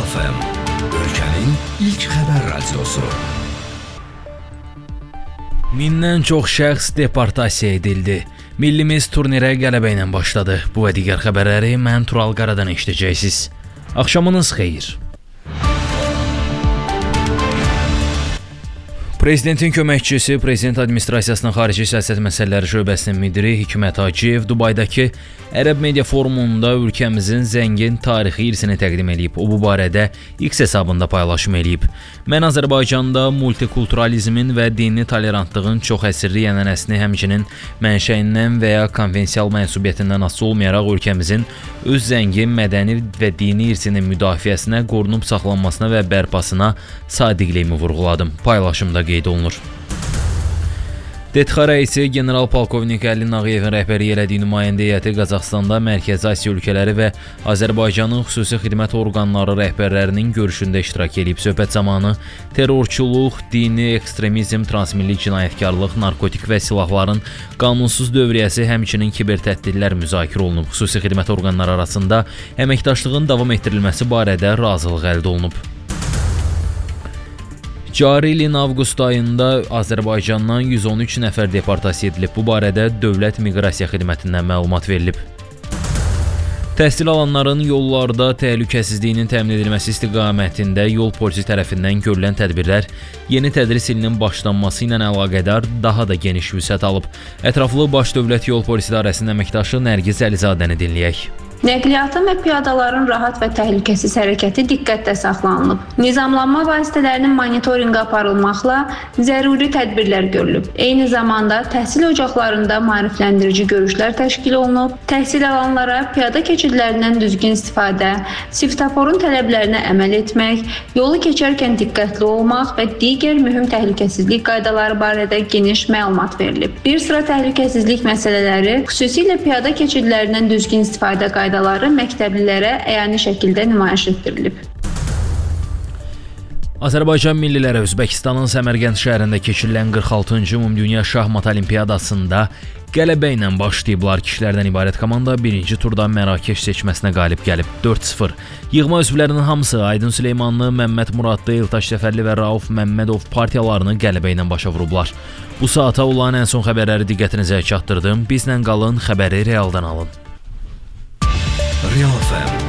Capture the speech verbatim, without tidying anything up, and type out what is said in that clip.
F M, ölkənin ilk xəbər radiosu. Mindən çox şəxs deportasiya edildi. Millimiz turnirə qələbə ilə başladı. Bu və digər xəbərləri mən Tural Qaradan eşidəcəksiniz. Axşamınız xeyir. Prezidentin köməkçisi, Prezident Administrasiyasının Xarici Siyasət Məsələləri şöbəsinin müdiri Hikmət Hacıyev Dubaydakı Ərəb Media Forumunda ölkəmizin zəngin tarixi irsini təqdim edib. O, bu barədə X hesabında paylaşım edib. Mən Azərbaycanda multikulturalizmin və dini tolerantlığın çox əsrli ənənəsini həmçinin mənşəyindən və ya konvensial mənsubiyyətindən asılı olmayaraq ölkəmizin öz zəngin mədəni və dini irsinin müdafiəsinə, qorunub saxlanmasına və bərpasına sadiqliyimi vurğuladım. Paylaşımda qeyd olunur. D T X rəisi general-polkovnik Əli Nağıyevin rəhbərlik elədiyi nümayəndə heyəti Qazaxıstanda Mərkəzi Asiya ölkələri və Azərbaycanın xüsusi xidmət orqanları rəhbərlərinin görüşündə iştirak edib. Söhbət zamanı terrorçuluq, dini ekstremizm, transmilli cinayətkarlıq, narkotik və silahların qanunsuz dövriyyəsi, həmçinin kibertəhdidlər müzakirə olunub. Xüsusi xidmət orqanları arasında əməkdaşlığın davam etdirilməsi barədə razılıq əldə olunub. Cari ilin avqust ayında Azərbaycandan yüz on üç nəfər deportasiya edilib. Bu barədə Dövlət Miqrasiya Xidmətindən məlumat verilib. Təhsil alanların yollarda təhlükəsizliyinin təmin edilməsi istiqamətində yol polisi tərəfindən görülən tədbirlər yeni tədris ilinin başlanması ilə əlaqədar daha da geniş vüsət alıb. Ətraflı Baş Dövlət Yol Polisi İdarəsinin əməkdaşı Nərgiz Əlizadəni dinləyək. Nəqliyyatın və piyadaların rahat və təhlükəsiz hərəkəti diqqətdə saxlanılıb. Nizamlanma vasitələrinin monitorinqi aparılmaqla zəruri tədbirlər görülüb. Eyni zamanda təhsil ocaqlarında maarifləndirici görüşlər təşkil olunub. Təhsil alanlara piyada keçidlərindən düzgün istifadə, svetoforun tələblərinə əməl etmək, yolu keçərkən diqqətli olmaq və digər mühüm təhlükəsizlik qaydaları barədə geniş məlumat verilib. Bir sıra təhlükəsizlik məsələləri, xüsusilə piyada keçidlərindən düzgün istifadə qaydaları qaydaları məktəblilərə əyani şəkildə nümayiş etdirilib. Azərbaycan milliləri Özbəkistanın Səmərqənd şəhərində keçirilən qırx altıncı Ümumdünya Şahmat Olimpiyadasında qələbə ilə başlayıblar. Kişilərdən ibarət komanda birinci turda Mərakeş seçməsinə qalib gəlib dörd sıfır. Yığma üzvlərinin hamısı Aydın Süleymanlı, Məmməd Muradlı, İltaş Səfərli və Rauf Məmmədov partiyalarını qələbə ilə başa vurublar. Bu saata olan ən son xəbərləri diqqətinizə çatdırdım. Bizlə qalın, xəbəri realdan alın. Real F M